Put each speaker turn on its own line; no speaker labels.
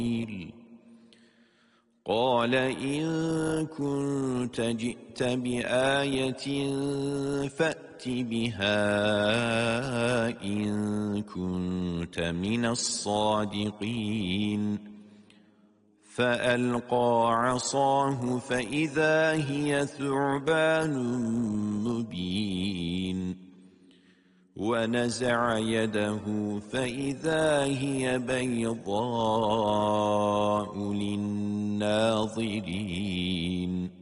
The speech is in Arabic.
قال إن كنت جئت بآية فأت بها إن كنت من الصادقين فألقى عصاه فإذا هي ثعبان مبين ونزع يده فإذا هي بيضاء للناظرين